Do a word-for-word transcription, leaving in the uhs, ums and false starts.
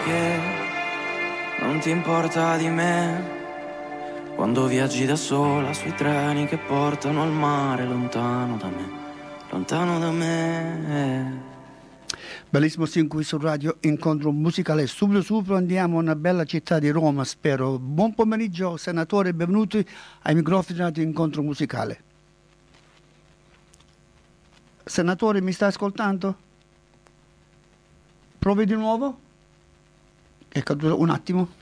Che non ti importa di me quando viaggi da sola sui treni che portano al mare, lontano da me, lontano da me. Bellissimo sì, qui su Radio Incontro Musicale. Subito subito andiamo a una bella città di Roma, spero. Buon pomeriggio senatore, benvenuti ai microfoni di Radio Incontro Musicale. Senatore, mi sta ascoltando? Provi di nuovo? È caduto un attimo.